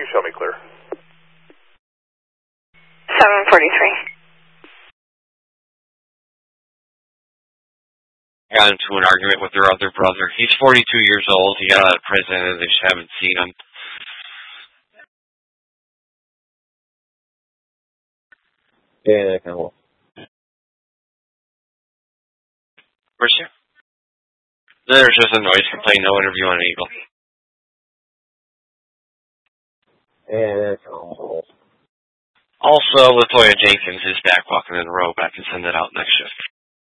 you show me clear? 743. Got into an argument with their other brother. He's 42 years old. He got out of prison and they just haven't seen him. Yeah, kind of. Where's she? There's just a noise complaint, no interview on Eagle. Yeah, that's all. Also, Latoya Jenkins is back walking in the rope. I can send that out next shift.